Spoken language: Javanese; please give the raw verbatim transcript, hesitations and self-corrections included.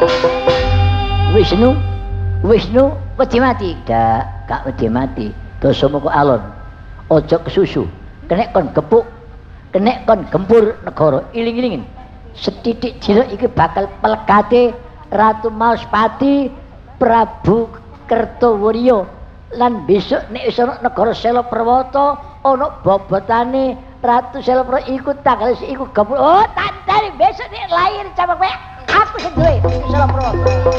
Wisnu Wisnu wedi mati dak gak wedi mati dosamu kok alon ojo kesusu kenek kon gepuk kenek kon gempur negara iling-ilingin setitik cilok iki bakal pelegate Ratu Maspati Prabu Kertowirya lan besok nek wis ana negara Sela Prawata ana bobotane Ratu Sela Prawata iku tanggal iku gempur oh tandane besok nek lahir cabang aku sing duwe Sela Prawata